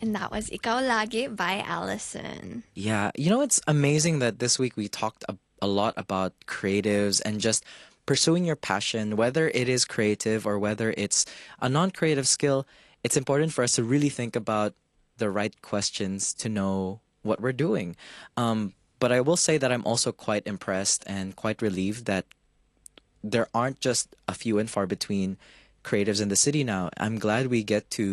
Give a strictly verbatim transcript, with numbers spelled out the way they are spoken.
And that was Ikaw Lagi by Allison. Yeah, you know, it's amazing that this week we talked a, a lot about creatives and just pursuing your passion, whether it is creative or whether it's a non-creative skill. It's important for us to really think about the right questions to know what we're doing. Um, but I will say that I'm also quite impressed and quite relieved that there aren't just a few and far between creatives in the city now. I'm glad we get to